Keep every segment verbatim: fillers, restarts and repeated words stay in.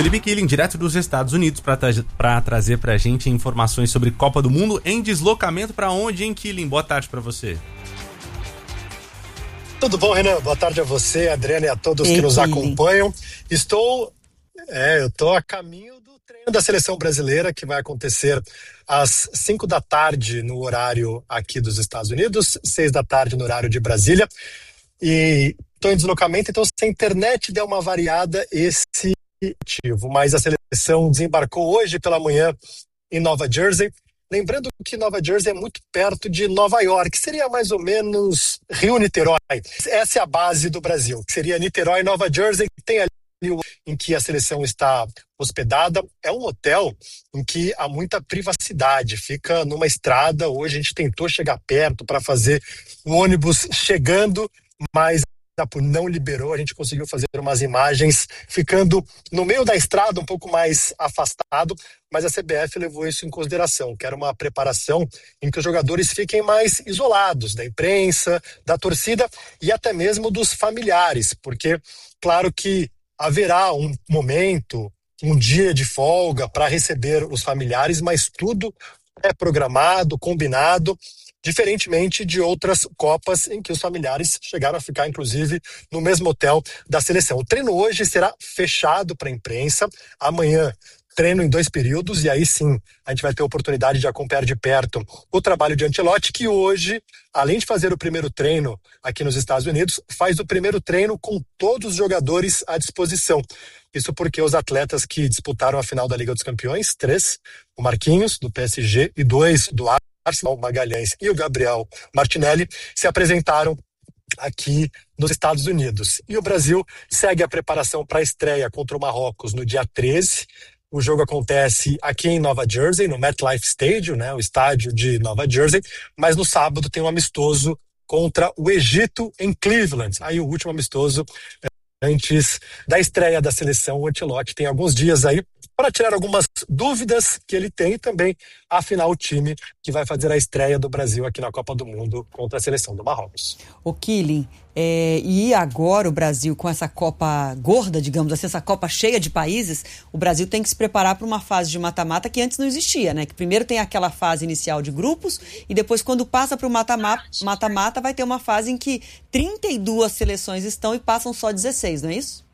Felipe Killing, direto dos Estados Unidos, para tra- trazer pra gente informações sobre Copa do Mundo em deslocamento para onde, hein, Killing? Boa tarde para você. Tudo bom, Renan? Boa tarde a você, Adriana, e a todos Ei, que nos Killing. acompanham. Estou, é, eu estou a caminho do treino da seleção brasileira, que vai acontecer às cinco da tarde no horário aqui dos Estados Unidos, seis da tarde no horário de Brasília. E estou em deslocamento, então se a internet der uma variada, esse motivo. Mas a seleção desembarcou hoje pela manhã em Nova Jersey. Lembrando que Nova Jersey é muito perto de Nova York, seria mais ou menos Rio-Niterói. Essa é a base do Brasil, que seria Niterói, Nova Jersey, tem ali em que a seleção está hospedada. É um hotel em que há muita privacidade, fica numa estrada. Hoje a gente tentou chegar perto para fazer o ônibus chegando, mas não liberou. A gente conseguiu fazer umas imagens ficando no meio da estrada, um pouco mais afastado, mas a C B F levou isso em consideração, que era uma preparação em que os jogadores fiquem mais isolados da imprensa, da torcida e até mesmo dos familiares, porque claro que haverá um momento, um dia de folga para receber os familiares, mas tudo é programado, combinado, diferentemente de outras Copas em que os familiares chegaram a ficar, inclusive, no mesmo hotel da seleção. O treino hoje será fechado para a imprensa. Amanhã, treino em dois períodos, e aí sim a gente vai ter a oportunidade de acompanhar de perto o trabalho de Ancelotti, que hoje, além de fazer o primeiro treino aqui nos Estados Unidos, faz o primeiro treino com todos os jogadores à disposição. Isso porque os atletas que disputaram a final da Liga dos Campeões, três, o Marquinhos, do P S G, e dois do Arsenal, Magalhães e o Gabriel Martinelli, se apresentaram aqui nos Estados Unidos. E o Brasil segue a preparação para a estreia contra o Marrocos no dia treze. O jogo acontece aqui em Nova Jersey, no MetLife Stadium, né, o estádio de Nova Jersey, mas no sábado tem um amistoso contra o Egito em Cleveland. Aí o último amistoso antes da estreia da seleção. O Ancelotti tem alguns dias aí para tirar algumas dúvidas que ele tem e também afinar o time que vai fazer a estreia do Brasil aqui na Copa do Mundo contra a seleção do Marrocos. O Killing, é, e agora o Brasil com essa Copa gorda, digamos assim, essa Copa cheia de países, o Brasil tem que se preparar para uma fase de mata-mata que antes não existia, né? Que primeiro tem aquela fase inicial de grupos e depois quando passa para o mata-mata vai ter uma fase em que trinta e duas seleções estão e passam só dezesseis, não é isso?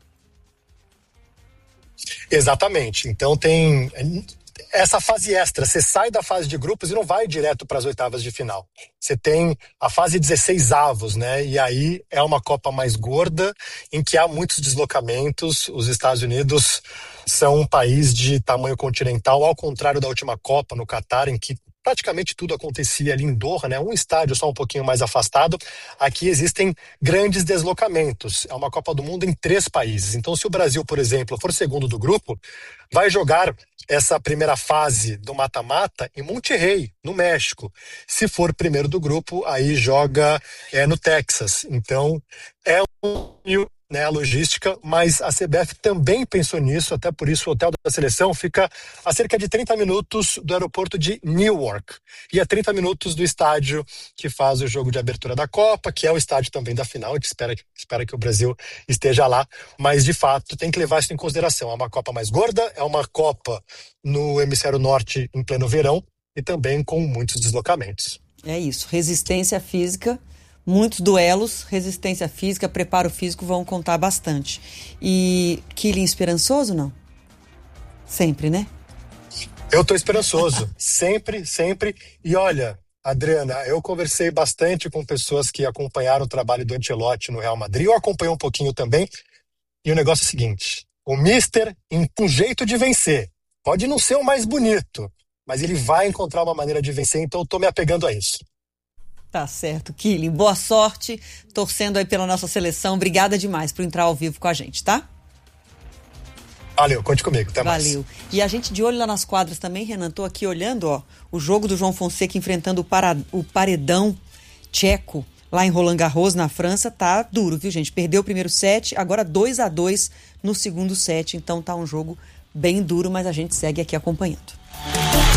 Exatamente, então tem essa fase extra, você sai da fase de grupos e não vai direto para as oitavas de final, você tem a fase dezesseis avos, né, e aí é uma Copa mais gorda, em que há muitos deslocamentos. Os Estados Unidos são um país de tamanho continental, ao contrário da última Copa no Catar, em que praticamente tudo acontecia ali em Doha, né? Um estádio só um pouquinho mais afastado. Aqui existem grandes deslocamentos. É uma Copa do Mundo em três países. Então, se o Brasil, por exemplo, for segundo do grupo, vai jogar essa primeira fase do mata-mata em Monterrey, no México. Se for primeiro do grupo, aí joga é, no Texas. Então, é um... né, a logística, mas a C B F também pensou nisso, até por isso o hotel da seleção fica a cerca de trinta minutos do aeroporto de Newark e a trinta minutos do estádio que faz o jogo de abertura da Copa, que é o estádio também da final. A gente espera, espera que o Brasil esteja lá, mas de fato tem que levar isso em consideração. É uma Copa mais gorda, é uma Copa no hemisfério norte em pleno verão e também com muitos deslocamentos. É isso, resistência física. Muitos duelos, resistência física, preparo físico vão contar bastante. E Killing esperançoso, não? Sempre, né? Eu tô esperançoso, sempre, sempre. E olha, Adriana, eu conversei bastante com pessoas que acompanharam o trabalho do Ancelotti no Real Madrid. Eu acompanhei um pouquinho também. E o negócio é o seguinte, o Mister tem um jeito de vencer. Pode não ser o mais bonito, mas ele vai encontrar uma maneira de vencer, então eu tô me apegando a isso. Tá certo, Killing. Boa sorte, torcendo aí pela nossa seleção. Obrigada demais por entrar ao vivo com a gente, tá? Valeu, conte comigo, até mais. Valeu. E a gente de olho lá nas quadras também, Renan, tô aqui olhando, ó, o jogo do João Fonseca enfrentando o, para, o paredão tcheco lá em Roland Garros, na França, tá duro, viu, gente? Perdeu o primeiro set, agora dois a dois no segundo set, então tá um jogo bem duro, mas a gente segue aqui acompanhando.